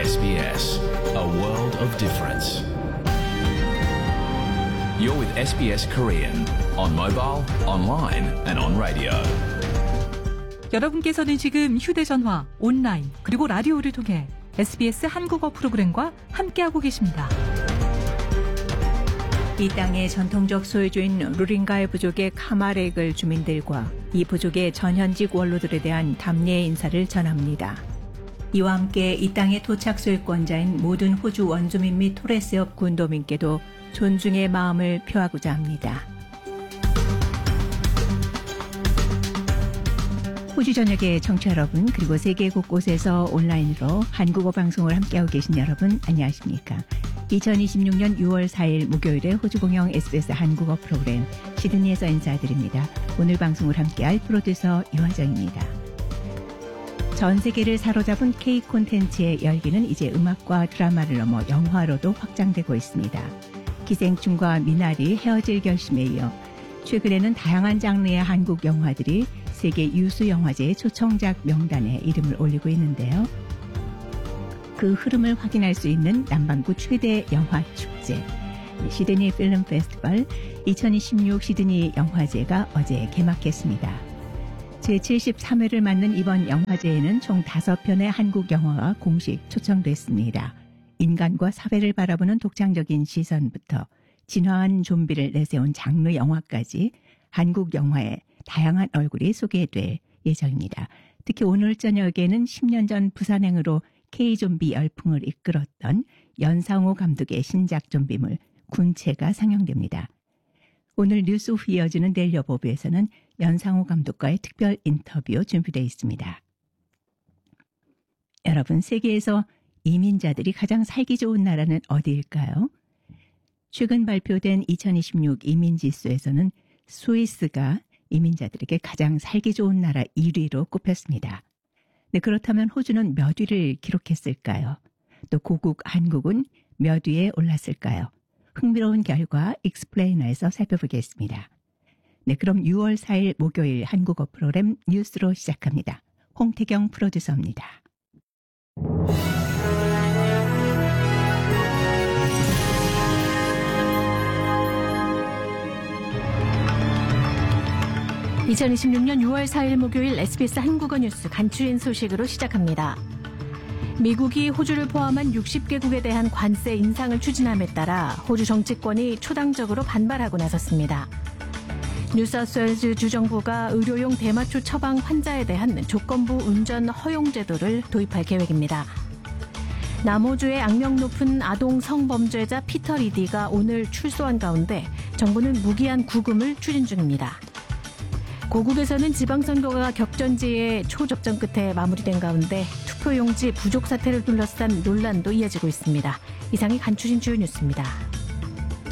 SBS, a world of difference. You're with SBS Korean on mobile, online and on radio. 여러분께서는 지금 휴대전화, 온라인, 그리고 라디오를 통해 SBS 한국어 프로그램과 함께하고 계십니다. 이 땅의 전통적 소유주인 루링가이 부족의 카마렉을 주민들과 이 부족의 전현직 원로들에 대한 답례의 인사를 전합니다. 이와 함께 이 땅의 토착 소유권자인 모든 호주 원주민 및 토레스역 군도민께도 존중의 마음을 표하고자 합니다. 호주 전역의 청취자 여러분, 그리고 세계 곳곳에서 온라인으로 한국어 방송을 함께하고 계신 여러분, 안녕하십니까? 2026년 6월 4일 목요일에 호주 공영 SBS 한국어 프로그램 시드니에서 인사드립니다. 오늘 방송을 함께할 프로듀서 유화정입니다. 전 세계를 사로잡은 K 콘텐츠의 열기는 이제 음악과 드라마를 넘어 영화로도 확장되고 있습니다. 기생충과 미나리, 헤어질 결심에 이어 최근에는 다양한 장르의 한국 영화들이 세계 유수 영화제의 초청작 명단에 이름을 올리고 있는데요. 그 흐름을 확인할 수 있는 남반구 최대 영화 축제, 시드니 필름 페스티벌 2026 시드니 영화제가 어제 개막했습니다. 제73회를 맞는 이번 영화제에는 총 5편의 한국 영화가 공식 초청됐습니다. 인간과 사회를 바라보는 독창적인 시선부터 진화한 좀비를 내세운 장르 영화까지 한국 영화의 다양한 얼굴이 소개될 예정입니다. 특히 오늘 저녁에는 10년 전 부산행으로 K-좀비 열풍을 이끌었던 연상호 감독의 신작 좀비물 군체가 상영됩니다. 오늘 뉴스 후 이어지는 내일 여보부에서는 연상호 감독과의 특별 인터뷰 준비되어 있습니다. 여러분, 세계에서 이민자들이 가장 살기 좋은 나라는 어디일까요? 최근 발표된 2026 이민지수에서는 스위스가 이민자들에게 가장 살기 좋은 나라 1위로 꼽혔습니다. 네, 그렇다면 호주는 몇 위를 기록했을까요? 또 고국 한국은 몇 위에 올랐을까요? 흥미로운 결과 익스플레이너에서 살펴보겠습니다. 네, 그럼 6월 4일 목요일 한국어 프로그램 뉴스로 시작합니다. 홍태경 프로듀서입니다. (2026년 6월 4일) 목요일 SBS 한국어 뉴스 간추린 소식으로 시작합니다. 미국이 호주를 포함한 60개국에 대한 관세 인상을 추진함에 따라 호주 정치권이 초당적으로 반발하고 나섰습니다. 뉴사우스웨일즈 주정부가 의료용 대마초 처방 환자에 대한 조건부 운전 허용 제도를 도입할 계획입니다. 남호주의 악명 높은 아동 성범죄자 피터 리디가 오늘 출소한 가운데 정부는 무기한 구금을 추진 중입니다. 고국에서는 지방선거가 격전지의 초접전 끝에 마무리된 가운데 투표용지 부족 사태를 둘러싼 논란도 이어지고 있습니다. 이상이 간추린 주요 뉴스입니다.